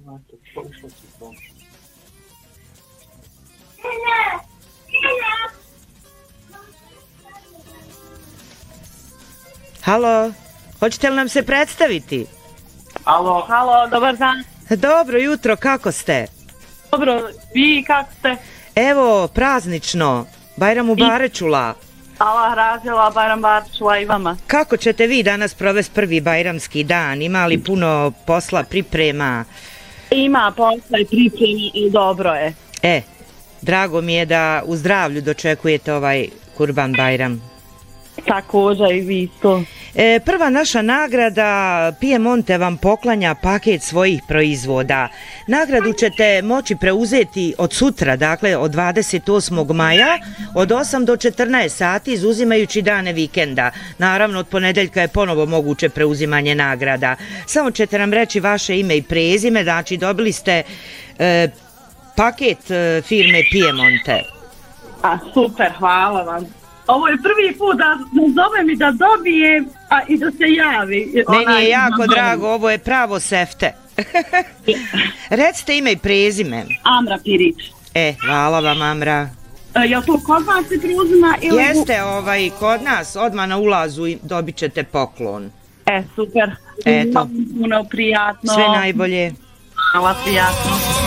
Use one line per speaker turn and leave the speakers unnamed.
Halo, hoćete li nam se predstaviti?
Halo, dobar dan.
Dobro jutro, kako ste?
Dobro, vi kako ste?
Evo, praznično, Bajram Mubarečula.
Allah razila, Bajram Mubarečula i vama.
Kako ćete vi danas provesti prvi bajramski dan? Ima li puno posla, priprema?
Ima posla i pripremi i dobro je.
Drago mi je da u zdravlju dočekujete ovaj Kurban Bajram.
Također i vi isto.
Prva naša nagrada, Piemonte vam poklanja paket svojih proizvoda. Nagradu ćete moći preuzeti od sutra, dakle od 28. maja, od 8 do 14 sati, izuzimajući dane vikenda. Naravno, od ponedeljka je ponovo moguće preuzimanje nagrada. Samo ćete nam reći vaše ime i prezime, znači dobili ste paket firme Piemonte.
Super, hvala vam. Ovo je prvi put da zovem i da dobijem, a i da se javi.
Meni je jako drago, ovo je pravo sefte. Recite ime i prezime.
Amra Pirić.
Hvala vam, Amra.
Jel to kod vas se preuzima?
Jeste, kod nas, odmah na ulazu dobit ćete poklon.
Super.
Eto.
Puno prijatno.
Sve najbolje.
Hvala, prijatno.